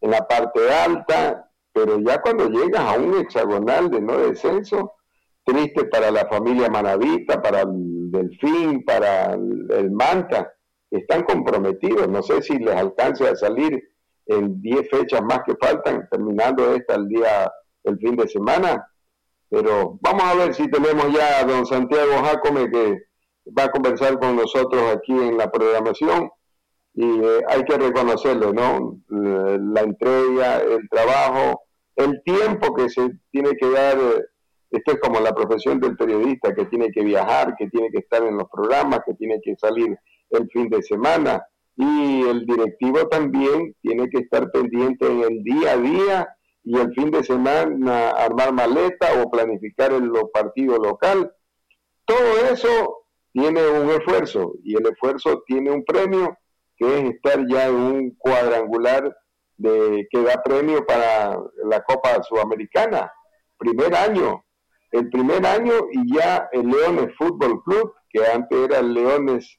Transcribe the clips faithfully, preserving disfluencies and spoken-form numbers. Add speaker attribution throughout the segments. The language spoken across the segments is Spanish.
Speaker 1: en la parte alta, pero ya cuando llegas a un hexagonal de no descenso, triste para la familia Manavita, para el Delfín, para el, el Manta, están comprometidos, no sé si les alcance a salir en diez fechas más que faltan, terminando esta el día, el fin de semana, pero vamos a ver si tenemos ya a don Santiago Jácome que va a conversar con nosotros aquí en la programación, y eh, hay que reconocerlo, ¿no? La entrega, el trabajo, el tiempo que se tiene que dar, eh, esto es como la profesión del periodista, que tiene que viajar, que tiene que estar en los programas, que tiene que salir el fin de semana, y el directivo también tiene que estar pendiente en el día a día, y el fin de semana armar maleta o planificar el partido local. Todo eso tiene un esfuerzo, y el esfuerzo tiene un premio, que es estar ya en un cuadrangular de, que da premio para la Copa Sudamericana. Primer año, el primer año, y ya el Leones Fútbol Club, que antes era el Leones,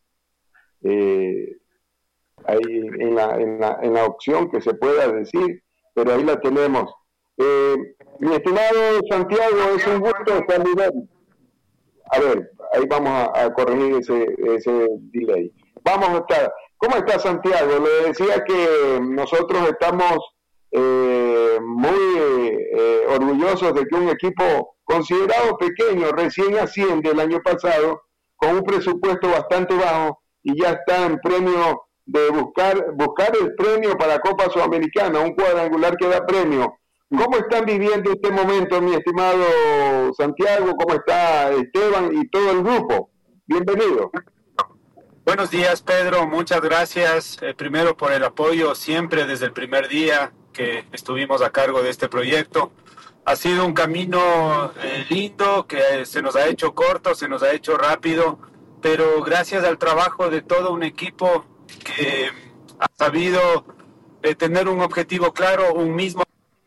Speaker 1: eh, ahí en la, en, la, en la opción que se pueda decir, pero ahí la tenemos. Eh, mi estimado Santiago, es un gusto saludar. A ver, ahí vamos a, a corregir ese, ese delay. Vamos a estar. ¿Cómo está Santiago? Le decía que nosotros estamos eh, muy eh, orgullosos de que un equipo considerado pequeño, recién asciende el año pasado, con un presupuesto bastante bajo, y ya está en premio de buscar buscar el premio para Copa Sudamericana, un cuadrangular que da premio. ¿Cómo están viviendo este momento, mi estimado Santiago? ¿Cómo está Esteban y todo el grupo? Bienvenido.
Speaker 2: Buenos días, Pedro. Muchas gracias, eh, primero por el apoyo siempre desde el primer día que estuvimos a cargo de este proyecto. Ha sido un camino eh, lindo, que eh, se nos ha hecho corto, se nos ha hecho rápido, pero gracias al trabajo de todo un equipo que ha sabido eh, tener un objetivo claro, un mismo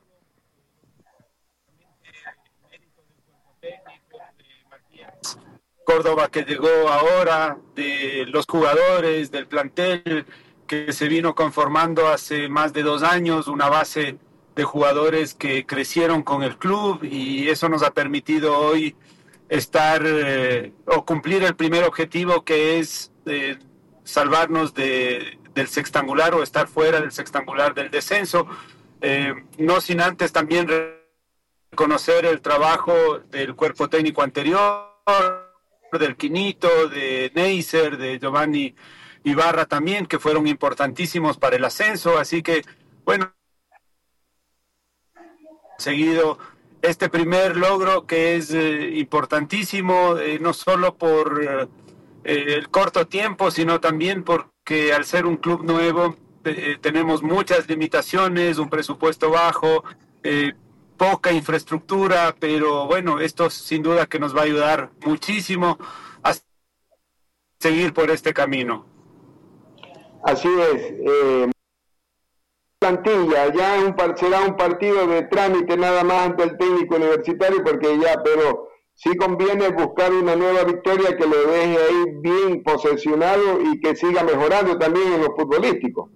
Speaker 2: Córdoba que llegó ahora, de los jugadores, del plantel que se vino conformando hace más de dos años, una base de jugadores que crecieron con el club, y eso nos ha permitido hoy estar eh, o cumplir el primer objetivo, que es eh, salvarnos de, del sextangular o estar fuera del sextangular del descenso, eh, no sin antes también reconocer el trabajo del cuerpo técnico anterior, del Quinito, de Neisser, de Giovanni Ibarra también, que fueron importantísimos para el ascenso. Así que, bueno, seguido este primer logro que es eh, importantísimo, eh, no solo por eh, el corto tiempo, sino también porque al ser un club nuevo eh, tenemos muchas limitaciones, un presupuesto bajo, eh, poca infraestructura, pero bueno, esto sin duda que nos va a ayudar muchísimo a seguir por este camino.
Speaker 1: Así es. Eh, plantilla, ya un, será un partido de trámite nada más ante el técnico universitario, porque ya, pero sí conviene buscar una nueva victoria que lo deje ahí bien posesionado y que siga mejorando también en lo futbolístico.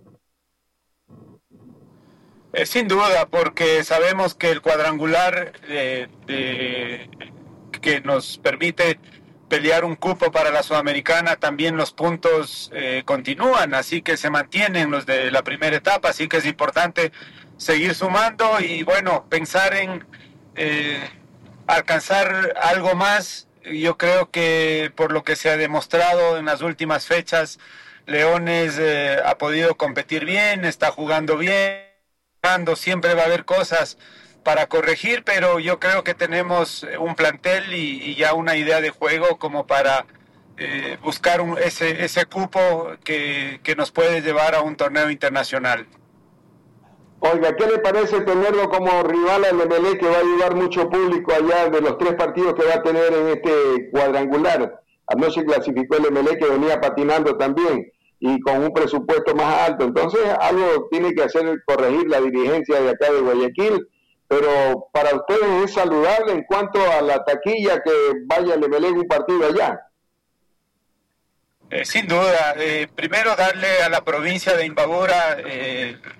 Speaker 2: Eh, sin duda, porque sabemos que el cuadrangular eh, de, que nos permite pelear un cupo para la Sudamericana, también los puntos eh, continúan, así que se mantienen los de la primera etapa, así que es importante seguir sumando y bueno, pensar en eh, alcanzar algo más. Yo creo que por lo que se ha demostrado en las últimas fechas, Leones eh, ha podido competir bien, está jugando bien, siempre va a haber cosas para corregir, pero yo creo que tenemos un plantel y, y ya una idea de juego como para eh, buscar un, ese, ese cupo que, que nos puede llevar a un torneo internacional.
Speaker 1: Oiga, ¿qué le parece tenerlo como rival al Emelec, que va a ayudar mucho público allá de los tres partidos que va a tener en este cuadrangular? Anoche clasificó el Emelec, que venía patinando también y con un presupuesto más alto, entonces algo tiene que hacer, corregir la dirigencia de acá de Guayaquil, pero para ustedes es saludable en cuanto a la taquilla que vaya el Emelec un partido allá.
Speaker 2: Eh, sin duda, eh, primero darle a la provincia de Imbabura eh,